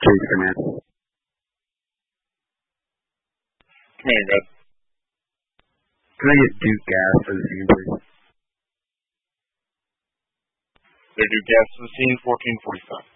Chase Command. Command, good. Can I get Duke gas for the scene, please? They do gas to the scene, 1445.